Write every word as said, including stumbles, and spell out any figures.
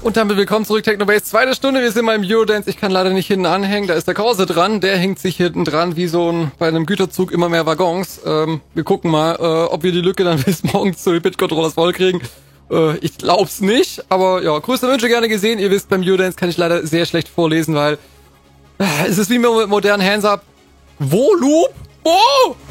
Und damit willkommen zurück, Technobase, zweite Stunde, wir sind mal im Eurodance, ich kann leider nicht hinten anhängen, da ist der Korse dran, der hängt sich hinten dran wie so ein, bei einem Güterzug immer mehr Waggons. Ähm, wir gucken mal, äh, ob wir die Lücke dann bis morgens zu den Pitch-Controllers voll kriegen. Äh, ich glaub's nicht, aber ja, größte Wünsche gerne gesehen, ihr wisst, beim Eurodance kann ich leider sehr schlecht vorlesen, weil äh, es ist wie mit modernen Hands-Up. Wo, Loop? Wo?